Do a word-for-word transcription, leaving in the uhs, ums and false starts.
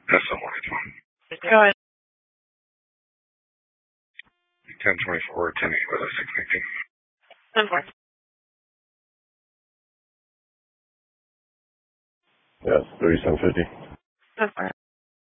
Assalamu alaikum. Go ahead. ten twenty-four, ten eight, weather six nineteen. ten four. Yes, thirty-seven fifty. ten four.